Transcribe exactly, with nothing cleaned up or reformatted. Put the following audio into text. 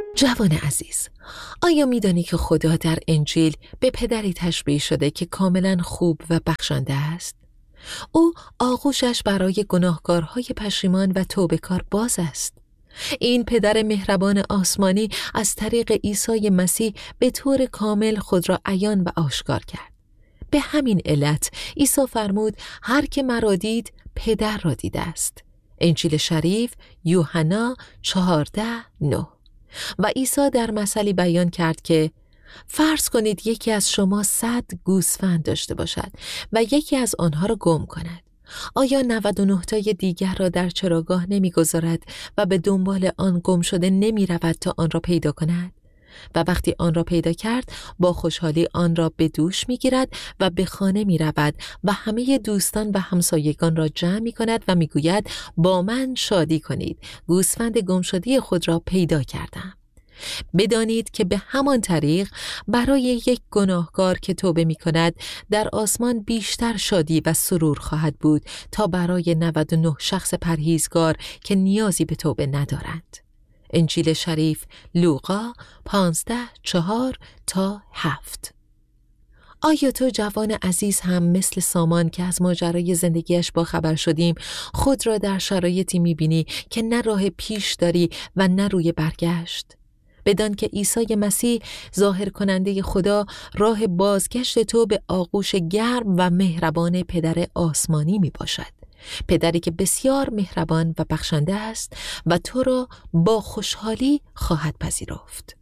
جوان عزیز، آیا می‌دانی که خدا در انجیل به پدری تشبیه شده که کاملاً خوب و بخشنده است؟ او آغوشش برای گناهکارهای پشیمان و توبه‌کار باز است. این پدر مهربان آسمانی از طریق عیسی مسیح به طور کامل خود را عیان و آشکار کرد. به همین علت عیسی فرمود هر که مرا دید پدر را دیده است. انجیل شریف یوحنا چهارده نه. و عیسی در مثلی بیان کرد که فرض کنید یکی از شما صد گوسفند داشته باشد و یکی از آنها را گم کند. آیا نود و نه تای دیگر را در چراگاه نمی‌گذارد و به دنبال آن گم شده نمی رود تا آن را پیدا کند؟ و وقتی آن را پیدا کرد با خوشحالی آن را به دوش می گیرد و به خانه می رود و همه دوستان و همسایگان را جمع می کند و می گوید با من شادی کنید، گوسفند گمشده خود را پیدا کردم. بدانید که به همان طریق برای یک گناهکار که توبه می کند در آسمان بیشتر شادی و سرور خواهد بود تا برای نود و نه شخص پرهیزگار که نیازی به توبه ندارند. انجیل شریف لوقا پانزده چهار تا هفت. آیا تو جوان عزیز هم مثل سامان که از ماجرای زندگیش با خبر شدیم خود را در شرایطی می‌بینی که نه راه پیش داری و نه روی برگشت؟ بدان که عیسی مسیح ظاهر کننده خدا راه بازگشت تو به آغوش گرم و مهربان پدر آسمانی می باشد. پدری که بسیار مهربان و بخشنده است و تو را با خوشحالی خواهد پذیرفت.